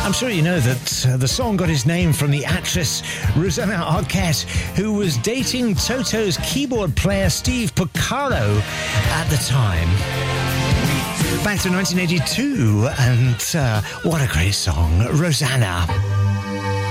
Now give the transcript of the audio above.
I'm sure you know that the song got its name from the actress Rosanna Arquette, who was dating Toto's keyboard player Steve Porcaro at the time. Back to 1982, and what a great song, Rosanna.